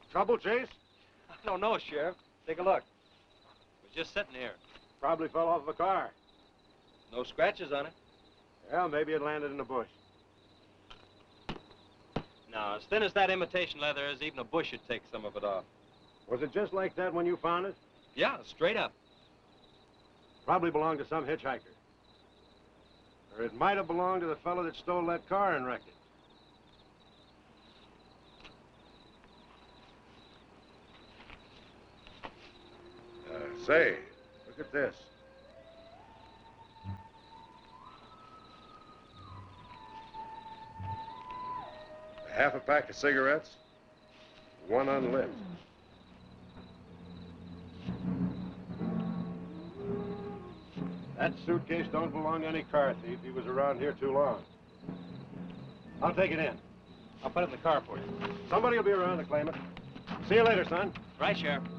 Trouble, Chase? I don't know, Sheriff. Take a look. It was just sitting here. Probably fell off of a car. No scratches on it. Well, maybe it landed in a bush. Now, as thin as that imitation leather is, even a bush would take some of it off. Was it just like that when you found it? Yeah, straight up. Probably belonged to some hitchhiker. Or it might have belonged to the fellow that stole that car and wrecked it. Say, look at this. Half a pack of cigarettes, one unlit. That suitcase don't belong to any car thief. He was around here too long. I'll take it in. I'll put it in the car for you. Somebody will be around to claim it. See you later, son. Right, Sheriff.